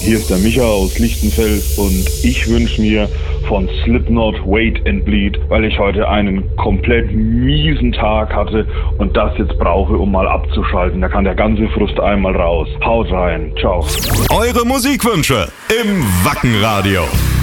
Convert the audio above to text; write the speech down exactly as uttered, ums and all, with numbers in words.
Hier ist der Micha aus Lichtenfeld und ich wünsche mir von Slipknot Wait and Bleed, weil ich heute einen komplett miesen Tag hatte und das jetzt brauche, um mal abzuschalten. Da kann der ganze Frust einmal raus. Haut rein. Ciao. Eure Musikwünsche im Wackenradio.